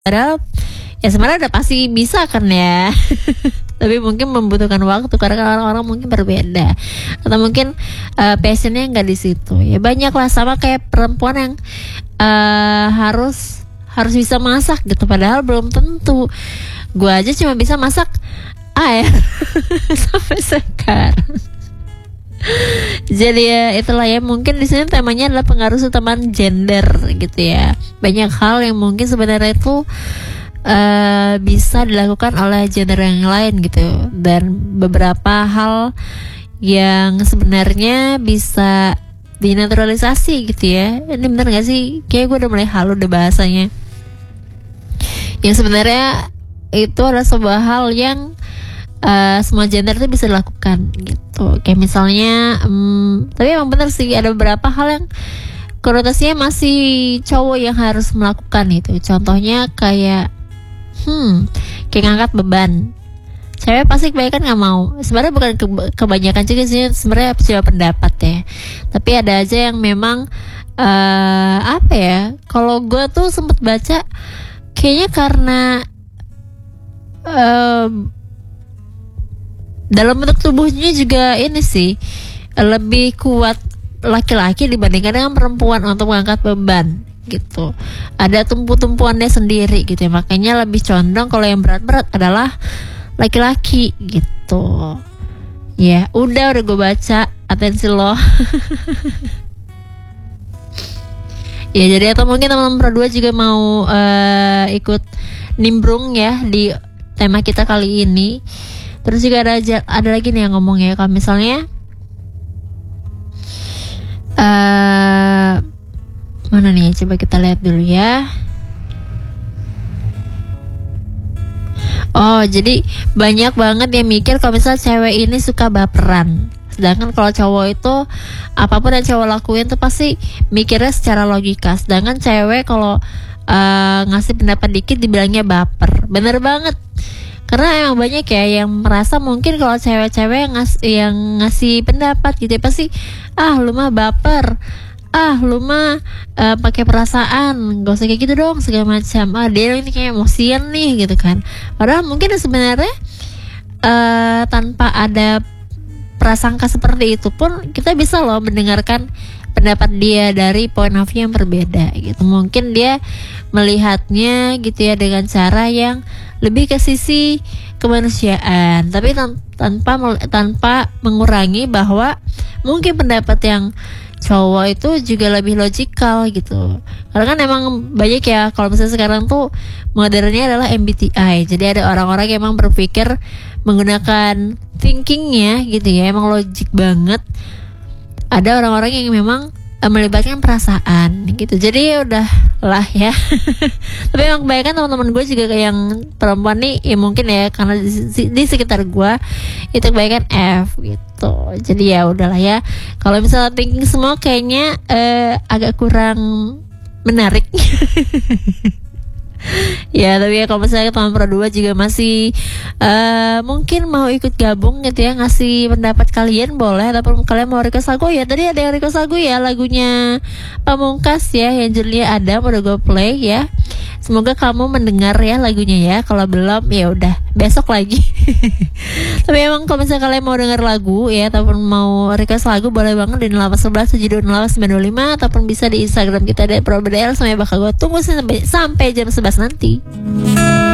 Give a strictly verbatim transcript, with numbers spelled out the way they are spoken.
Padahal ya sebenarnya udah pasti bisa kan ya. Tapi mungkin membutuhkan waktu karena kan orang-orang mungkin berbeda atau mungkin uh, passionnya nggak di situ. Ya banyak lah, sama kayak perempuan yang uh, harus harus bisa masak gitu, padahal belum tentu. Gue aja cuma bisa masak air sampai sekarang. Jadi ya itulah ya, mungkin di sini temanya adalah pengaruh utamanya gender gitu ya. Banyak hal yang mungkin sebenarnya itu uh, bisa dilakukan oleh gender yang lain gitu, dan beberapa hal yang sebenarnya bisa dinaturalisasi gitu ya. Ini benar gak sih? Kayak gue udah mulai halu deh bahasanya. Yang sebenarnya itu adalah sebuah hal yang Uh, semua gender itu bisa dilakukan gitu. Kayak misalnya um, tapi emang bener sih, ada beberapa hal yang konotasinya masih cowok yang harus melakukan itu. Contohnya kayak hmm kayak ngangkat beban. Cewek pasti kebanyakan gak mau. Sebenarnya bukan ke- kebanyakan juga sih, sebenarnya cuma pendapat ya. Tapi ada aja yang memang uh, apa ya, kalau gue tuh sempet baca kayaknya karena uh, dalam bentuk tubuhnya juga ini sih lebih kuat laki-laki dibandingkan dengan perempuan untuk mengangkat beban gitu. Ada tumpu-tumpuannya sendiri gitu ya. Makanya lebih condong kalau yang berat-berat adalah laki-laki gitu. Ya udah udah gue baca, atensi lo. Ya jadi atau mungkin teman-teman Pro dua juga mau uh, ikut nimbrung ya di tema kita kali ini. Terus juga ada ada lagi nih yang ngomong ya, kalau misalnya uh, mana nih, coba kita lihat dulu ya. Oh, jadi banyak banget yang mikir kalau misalnya cewek ini suka baperan. Sedangkan kalau cowok itu apapun yang cowok lakuin tuh pasti mikirnya secara logika. Sedangkan cewek kalau uh, ngasih pendapat dikit dibilangnya baper. Bener banget. Karena emang banyak ya yang merasa mungkin kalau cewek-cewek yang, ngas- yang ngasih pendapat gitu ya, pasti ah lu mah baper, ah lu mah uh, pakai perasaan, gak usah kayak gitu dong segala macam, ah dia ini kayak emosian nih gitu kan. Padahal mungkin sebenarnya uh, tanpa ada prasangka seperti itu pun kita bisa loh mendengarkan pendapat dia dari point of view yang berbeda gitu. Mungkin dia melihatnya gitu ya dengan cara yang lebih ke sisi kemanusiaan, tapi tan- tanpa tanpa mengurangi bahwa mungkin pendapat yang cowok itu juga lebih logikal gitu. Karena kan emang banyak ya, kalau misalnya sekarang tuh modernnya adalah M B T I. Jadi ada orang-orang yang emang berpikir menggunakan thinkingnya gitu ya, emang logik banget. Ada orang-orang yang memang melibatkan perasaan gitu. Jadi ya udah lah ya. Tapi emang kebanyakan teman-teman gue juga kayak yang perempuan nih ya, mungkin ya karena di, di sekitar gue itu kebanyakan F gitu. Jadi ya udahlah ya. Kalau misalnya thinking semua kayaknya eh, agak kurang menarik. Ya tapi ya kalau misalnya teman Pro dua juga masih uh, mungkin mau ikut gabung gitu ya, ngasih pendapat kalian boleh, ataupun kalian mau request lagu ya. Tadi ada yang request lagu ya, lagunya Pamungkas ya yang judulnya Adam, udah gue play ya. Semoga kamu mendengar ya lagunya ya. Kalau belum ya udah besok lagi. Tapi emang kalau misalnya kalian mau denger lagu ya, ataupun mau request lagu boleh banget di nol delapan satu satu tujuh dua nol sembilan dua lima, ataupun bisa di Instagram kita ada Pro B D L. Sampai bakal gue tunggu sampai sampai jam sebelas nanti.